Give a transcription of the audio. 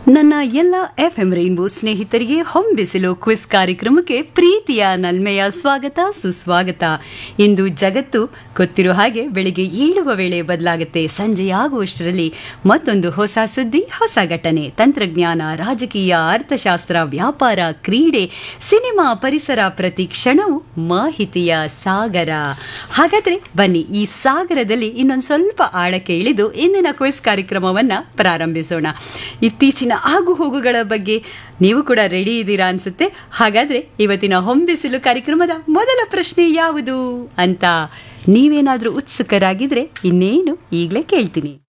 ನನ್ನ ಎಲ್ಲ FM rainbow ಸ್ನೇಹಿತರಿಗೆ ಹೊಂಬಿಸಿಲು ಕ್ವಿಸ್ ಕಾರ್ಯಕ್ರಮಕ್ಕೆ ಪ್ರೀತಿಯ ನಲ್ಮೆಯ ಸ್ವಾಗತ ಸುಸ್ವಾಗತ. ಇಂದು ಜಗತ್ತು ಗೊತ್ತಿರೋ ಹಾಗೆ ಬೆಳಿಗ್ಗೆ ಏಳುವ ವೇಳೆ ಬದಲಾಗುತ್ತೆ, ಸಂಜೆಯಾಗುವಷ್ಟರಲ್ಲಿ ಮತ್ತೊಂದು ಹೊಸ ಸುದ್ದಿ, ಹೊಸ ಘಟನೆ, ತಂತ್ರಜ್ಞಾನ, ರಾಜಕೀಯ, ಅರ್ಥಶಾಸ್ತ್ರ, ವ್ಯಾಪಾರ, ಕ್ರೀಡೆ, ಸಿನಿಮಾ, ಪರಿಸರ, ಪ್ರತಿ ಕ್ಷಣವೂ ಮಾಹಿತಿಯ ಸಾಗರ. ಹಾಗಾದ್ರೆ ಬನ್ನಿ ಈ ಸಾಗರದಲ್ಲಿ ಇನ್ನೊಂದು ಸ್ವಲ್ಪ ಆಳಕ್ಕೆ ಇಳಿದು ಇಂದಿನ ಕ್ವಿಸ್ ಕಾರ್ಯಕ್ರಮವನ್ನ ಪ್ರಾರಂಭಿಸೋಣ. ಇತ್ತೀಚಿನ ಆಗು ಹೋಗುಗಳ ಬಗ್ಗೆ ನೀವು ಕೂಡ ರೆಡಿ ಇದ್ದೀರಾ ಅನ್ಸುತ್ತೆ. ಹಾಗಾದ್ರೆ ಇವತ್ತಿನ ಹೊಂಬಿಸಿಲು ಕಾರ್ಯಕ್ರಮದ ಮೊದಲ ಪ್ರಶ್ನೆ ಯಾವುದು ಅಂತ ನೀವೇನಾದ್ರೂ ಉತ್ಸುಕರಾಗಿದ್ರೆ ಇನ್ನೇನು ಈಗಲೇ ಕೇಳ್ತೀನಿ.